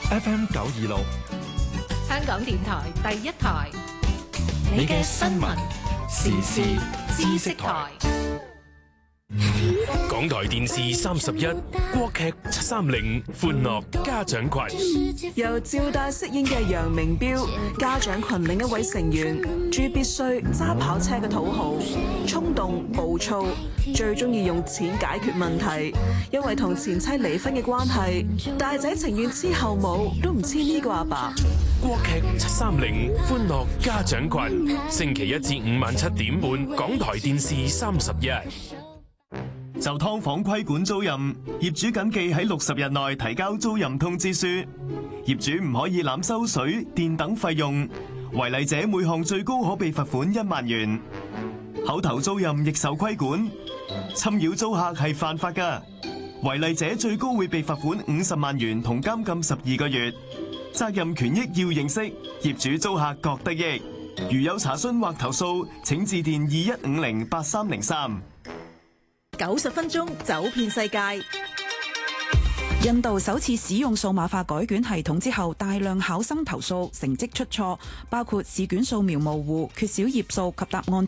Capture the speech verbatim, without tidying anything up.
F M 九二六， 香港電台第一台， 你嘅新聞時事知識台。 港台電視三十一國劇七三零歡樂家長群， 由趙大飾演嘅楊明標，家長群另一位成員朱必須揸跑車嘅土豪，衝動暴躁，最中意用錢解決問題。因為同前妻離婚嘅關係，大仔情願黐後母都唔黐呢個阿爸。 國劇七三零歡樂家長群，星期一至五晚七點半，港台電視三十一。 就劏房規管租賃，業主謹記喺六十日內提交租賃通知書。業主唔可以濫收水電等費用，違例者每項最高可被罰款一萬元。口頭租賃亦受規管，侵擾租客係犯法㗎，違例者最高會被罰款五十萬元同監禁十二個月。責任權益要認識，業主租客各得益。如有查詢或投訴，請致電二一五零八三零三。 九十分鐘走遍世界。 印度首次使用數碼化改卷系統之後，大量考生投訴成績出錯，包括試卷掃描模糊、缺少頁數及答案